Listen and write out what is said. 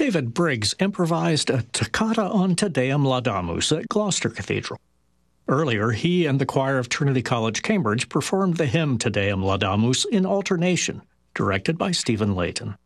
David Briggs improvised a toccata on Te Deum Laudamus at Gloucester Cathedral. Earlier, he and the choir of Trinity College, Cambridge performed the hymn Te Deum Laudamus in alternation, directed by Stephen Layton.